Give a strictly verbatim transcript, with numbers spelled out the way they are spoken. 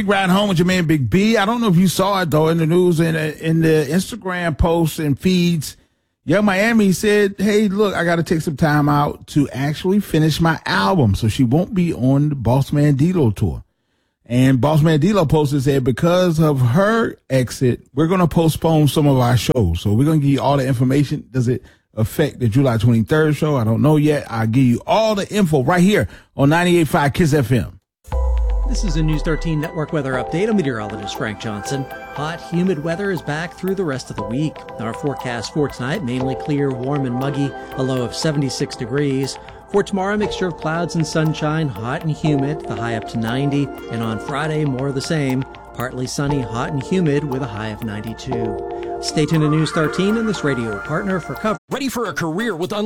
Ride home with your man Big B. I don't know if you saw it though in the news and in the Instagram posts and feeds. Young Miami said, "Hey, look, I got to take some time out to actually finish my album, so she won't be on the Boss Man D-Lo tour." And Boss Man D-Lo posted said, "Because of her exit, we're going to postpone some of our shows. So we're going to give you all the information. Does it affect the July twenty-third show? I don't know yet. I'll give you all the info right here on ninety-eight point five Kiss F M." This is a News thirteen Network weather update. I'm meteorologist Frank Johnson. Hot, humid weather is back through the rest of the week. Our forecast for tonight, mainly clear, warm, and muggy, a low of seventy-six degrees. For tomorrow, a mixture of clouds and sunshine, hot and humid, the high up to ninety. And on Friday, more of the same, partly sunny, hot and humid with a high of ninety-two. Stay tuned to News thirteen and this radio partner for coverage. Ready for a career with